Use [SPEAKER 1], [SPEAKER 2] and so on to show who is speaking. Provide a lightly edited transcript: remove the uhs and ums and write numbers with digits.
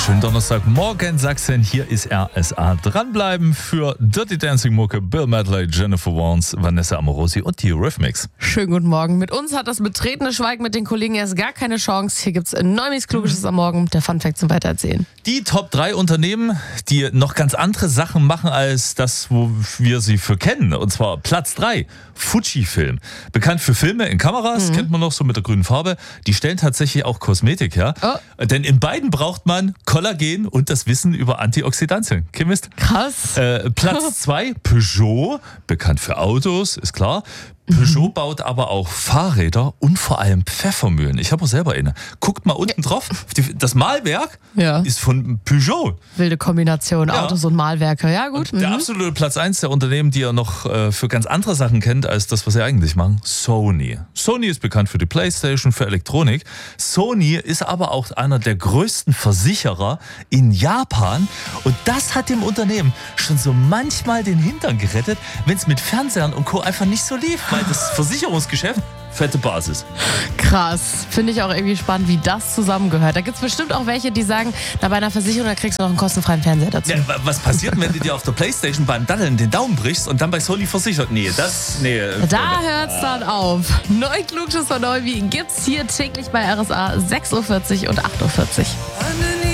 [SPEAKER 1] Schönen Donnerstagmorgen, Sachsen. Hier ist RSA. Dranbleiben für Dirty Dancing Mucke, Bill Medley, Jennifer Warnes, Vanessa Amorosi und die Eurythmics.
[SPEAKER 2] Schönen guten Morgen. Mit uns hat das betretene Schweigen mit den Kollegen erst gar keine Chance. Hier gibt's Neumis Klugisches am Morgen, der Funfact zum Weitererzählen.
[SPEAKER 1] Die Top 3 Unternehmen, die noch ganz andere Sachen machen als das, wo wir sie für kennen. Und zwar Platz 3, Fujifilm. Bekannt für Filme in Kameras, kennt man noch so mit der grünen Farbe. Die stellen tatsächlich auch Kosmetik her.
[SPEAKER 2] Oh.
[SPEAKER 1] Denn in beiden braucht man Kollagen und das Wissen über Antioxidantien. Kein Mist.
[SPEAKER 2] Krass.
[SPEAKER 1] Platz 2, Peugeot. Bekannt für Autos, ist klar. Peugeot baut aber auch Fahrräder und vor allem Pfeffermühlen. Ich habe auch selber eine. Guckt mal unten drauf. Das Mahlwerk ist von Peugeot.
[SPEAKER 2] Wilde Kombination, Autos und Mahlwerke. Ja, gut.
[SPEAKER 1] Der absolute Platz 1 der Unternehmen, die ihr noch für ganz andere Sachen kennt, als das, was sie eigentlich machen, Sony. Sony ist bekannt für die Playstation, für Elektronik. Sony ist aber auch einer der größten Versicherer in Japan. Und das hat dem Unternehmen schon so manchmal den Hintern gerettet, wenn es mit Fernsehern und Co. einfach nicht so lief. Weil das Versicherungsgeschäft, fette Basis.
[SPEAKER 2] Krass. Finde ich auch irgendwie spannend, wie das zusammengehört. Da gibt es bestimmt auch welche, die sagen, na, bei einer Versicherung, da kriegst du noch einen kostenfreien Fernseher dazu.
[SPEAKER 1] Ja, was passiert, wenn du dir auf der Playstation beim Daddeln den Daumen brichst und dann bei Sony versichert?
[SPEAKER 2] Da hört's dann auf. Neuklugschiss von Neuwi gibt's hier täglich bei RSA 6.40 Uhr und 8.40 Uhr.